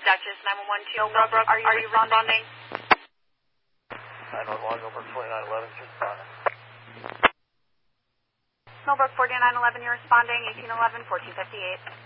Duchess 912, Millbrook, are you responding? 911, Millbrook 4911, responding. Millbrook 4911, you're responding, 1811, 1458.